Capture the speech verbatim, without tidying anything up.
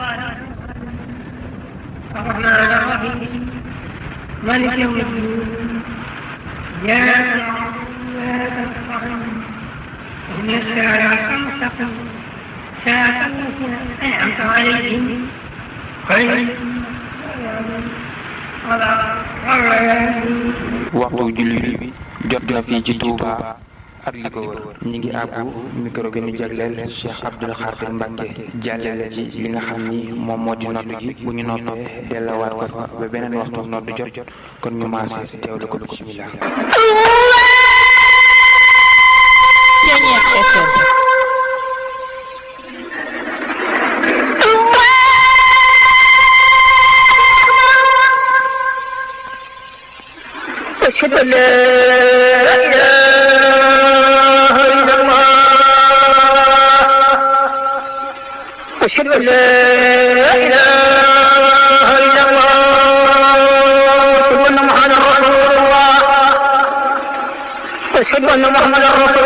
الرحمن الرحيم مالك يوم الدين إياك نعبد وإياك نستعين اهدنا الصراط المستقيم صراط الذين أنعمت عليهم غير waxtu julli bi jot na fii ci Touba ak li ko wër ñi ngi àbbu micro gi ñu jagleel Cheikh Abdoul Khadir Mbacke jàllale ci li nga xam ni moom moo di nodd gi bu ñu noppee delluwaat ko fa ba beneen waxtu nodd jot kon ñu maase teewlu ko bismillah. أشهد أن لا إله إلا الله أشهد أن لا إله إلا الله أشهد أن محمدا رسول الله أشهد أن محمدا رسول